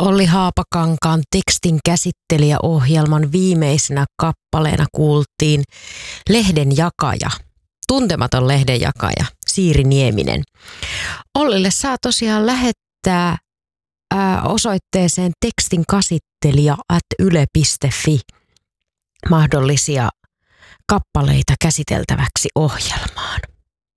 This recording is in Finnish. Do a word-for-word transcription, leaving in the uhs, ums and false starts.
Olli Haapakankaan tekstin käsittelijäohjelman viimeisenä kappaleena kuultiin lehdenjakaja, tuntematon lehdenjakaja, Siiri Nieminen. Ollille saa tosiaan lähettää ää, osoitteeseen tekstinkasittelija at yle piste fi mahdollisia kappaleita käsiteltäväksi ohjelmaan.